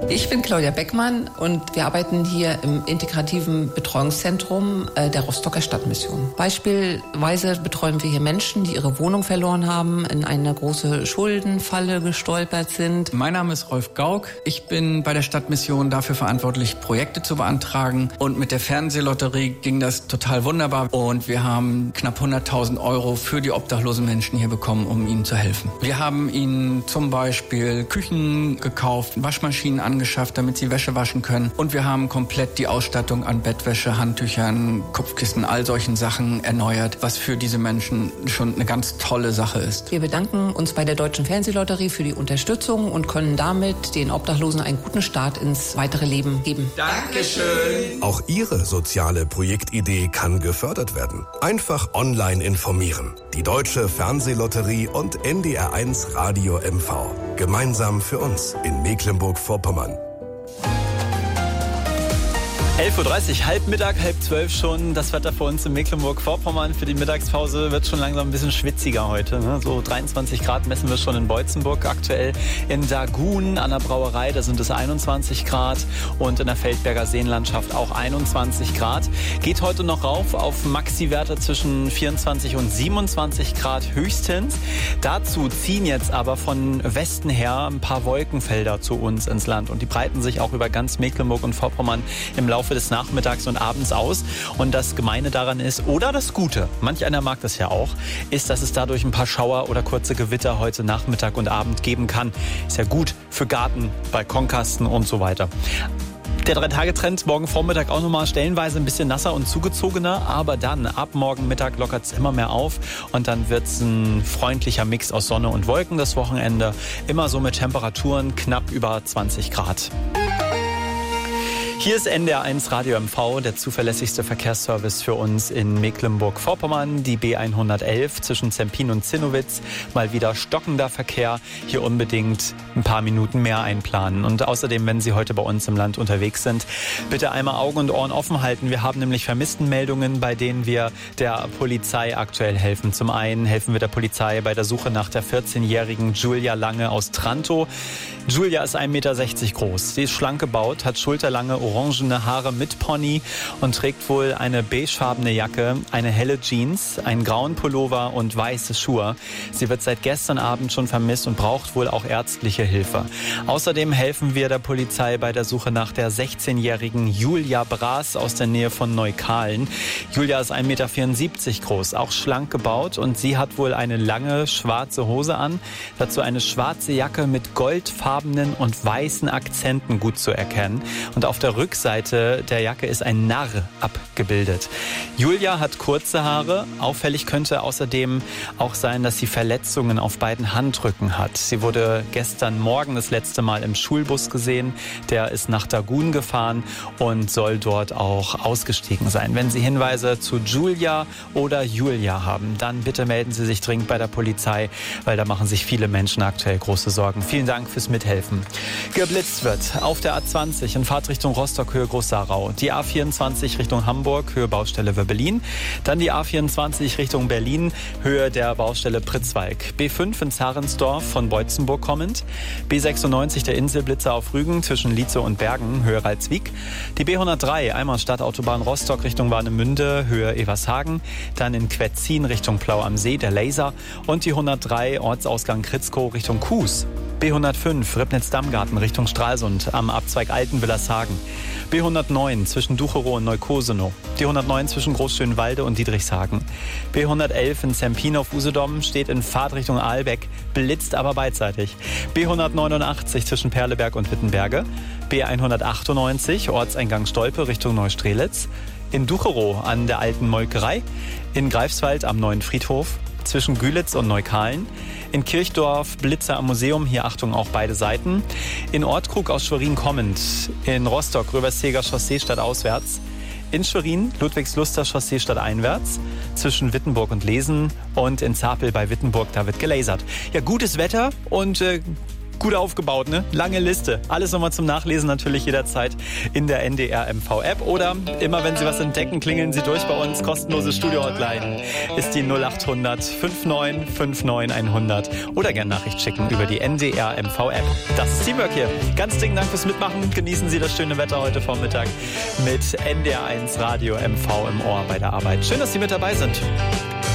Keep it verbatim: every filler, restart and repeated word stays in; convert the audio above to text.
Ich bin Claudia Beckmann und wir arbeiten hier im integrativen Betreuungszentrum der Rostocker Stadtmission. Beispielsweise betreuen wir hier Menschen, die ihre Wohnung verloren haben, in eine große Schuldenfalle gestolpert sind. Mein Name ist Rolf Gauck. Ich bin bei der Stadtmission dafür verantwortlich, Projekte zu beantragen. Und mit der Fernsehlotterie ging das total wunderbar. Und wir haben knapp hunderttausend Euro für die obdachlosen Menschen hier bekommen, um ihnen zu helfen. Wir haben ihnen zum Beispiel Küchen gekauft, Waschmaschinen angeschafft, angeschafft, damit sie Wäsche waschen können. Und wir haben komplett die Ausstattung an Bettwäsche, Handtüchern, Kopfkissen, all solchen Sachen erneuert, was für diese Menschen schon eine ganz tolle Sache ist. Wir bedanken uns bei der Deutschen Fernsehlotterie für die Unterstützung und können damit den Obdachlosen einen guten Start ins weitere Leben geben. Dankeschön! Auch Ihre soziale Projektidee kann gefördert werden. Einfach online informieren. Die Deutsche Fernsehlotterie und N D R eins Radio M V. Gemeinsam für uns in Mecklenburg-Vorpommern. elf Uhr dreißig, halb Mittag, halb zwölf schon. Das Wetter für uns in Mecklenburg-Vorpommern. Für die Mittagspause wird schon langsam ein bisschen schwitziger heute. Ne? So dreiundzwanzig Grad messen wir schon in Beutzenburg aktuell. In Dagun an der Brauerei, da sind es einundzwanzig Grad. Und in der Feldberger Seenlandschaft auch einundzwanzig Grad. Geht heute noch rauf auf Maxi-Werte zwischen vierundzwanzig und siebenundzwanzig Grad höchstens. Dazu ziehen jetzt aber von Westen her ein paar Wolkenfelder zu uns ins Land. Und die breiten sich auch über ganz Mecklenburg und Vorpommern im Laufe des Nachmittags und Abends aus. Und das Gemeine daran ist, oder das Gute, manch einer mag das ja auch, ist, dass es dadurch ein paar Schauer oder kurze Gewitter heute Nachmittag und Abend geben kann. Ist ja gut für Garten, Balkonkasten und so weiter. Der Drei-Tage-Trend morgen Vormittag auch nochmal stellenweise ein bisschen nasser und zugezogener, aber dann ab morgen Mittag lockert es immer mehr auf und dann wird es ein freundlicher Mix aus Sonne und Wolken das Wochenende. Immer so mit Temperaturen knapp über zwanzig Grad. Hier ist N D R eins Radio M V, der zuverlässigste Verkehrsservice für uns in Mecklenburg-Vorpommern. Die B hundertelf zwischen Zempin und Zinnowitz. Mal wieder stockender Verkehr. Hier unbedingt ein paar Minuten mehr einplanen. Und außerdem, wenn Sie heute bei uns im Land unterwegs sind, bitte einmal Augen und Ohren offen halten. Wir haben nämlich Vermisstenmeldungen, bei denen wir der Polizei aktuell helfen. Zum einen helfen wir der Polizei bei der Suche nach der vierzehnjährigen Julia Lange aus Trantow. Julia ist ein Meter sechzig groß. Sie ist schlank gebaut, hat schulterlange orangene Haare mit Pony und trägt wohl eine beigefarbene Jacke, eine helle Jeans, einen grauen Pullover und weiße Schuhe. Sie wird seit gestern Abend schon vermisst und braucht wohl auch ärztliche Hilfe. Außerdem helfen wir der Polizei bei der Suche nach der sechzehnjährigen Julia Braas aus der Nähe von Neukahlen. Julia ist ein Meter vierundsiebzig groß, auch schlank gebaut und sie hat wohl eine lange schwarze Hose an, dazu eine schwarze Jacke mit goldfarbenen und weißen Akzenten gut zu erkennen. Und auf der Rückseite der Jacke ist ein Narr abgebildet. Julia hat kurze Haare. Auffällig könnte außerdem auch sein, dass sie Verletzungen auf beiden Handrücken hat. Sie wurde gestern Morgen das letzte Mal im Schulbus gesehen. Der ist nach Dagun gefahren und soll dort auch ausgestiegen sein. Wenn Sie Hinweise zu Julia oder Julia haben, dann bitte melden Sie sich dringend bei der Polizei, weil da machen sich viele Menschen aktuell große Sorgen. Vielen Dank fürs Mithelfen. Geblitzt wird auf der A zwanzig in Fahrtrichtung Rostock, Höhe Groß-Sarau. Die A vierundzwanzig Richtung Hamburg, Höhe Baustelle Wöbbelin. Dann die A vierundzwanzig Richtung Berlin, Höhe der Baustelle Pritzwalk. B fünf in Zarensdorf von Beutzenburg kommend. B sechsundneunzig der Inselblitzer auf Rügen zwischen Lietzow und Bergen, Höhe Ralswiek. Die B hundertdrei einmal Stadtautobahn Rostock Richtung Warnemünde, Höhe Evershagen. Dann in Quetzin Richtung Plau am See, der Laser. Und die hundertdrei Ortsausgang Kritzkow Richtung Kues. B hundertfünf Ribnitz-Dammgarten Richtung Stralsund am Abzweig Altenwillershagen. B hundertneun zwischen Ducherow und Neukosenow. Die hundertneun zwischen Großschönwalde und Dietrichshagen. B hundertelf in Zempin auf Usedom steht in Fahrtrichtung Aalbeck, blitzt aber beidseitig. B hundertneunundachtzig zwischen Perleberg und Wittenberge. B hundertachtundneunzig Ortseingang Stolpe Richtung Neustrelitz. In Ducherow an der alten Molkerei. In Greifswald am neuen Friedhof. Zwischen Gülitz und Neukahlen. In Kirchdorf, Blitzer am Museum, hier Achtung auch beide Seiten. In Ortkrug aus Schwerin kommend. In Rostock, Röberseger Chaussee stadtauswärts. In Schwerin, Ludwigsluster Chaussee stadteinwärts. Zwischen Wittenburg und Lesen. Und in Zapel bei Wittenburg, da wird gelasert. Ja, gutes Wetter und äh, Gut aufgebaut, ne? Lange Liste. Alles nochmal zum Nachlesen natürlich jederzeit in der N D R M V App. Oder immer, wenn Sie was entdecken, klingeln Sie durch bei uns. Kostenlose Studio-Hotline ist die null acht hundert neunundfünfzig neunundfünfzig hundert. Oder gerne Nachricht schicken über die N D R M V App. Das ist Teamwork hier. Ganz dicken Dank fürs Mitmachen. Genießen Sie das schöne Wetter heute Vormittag mit N D R eins Radio M V im Ohr bei der Arbeit. Schön, dass Sie mit dabei sind.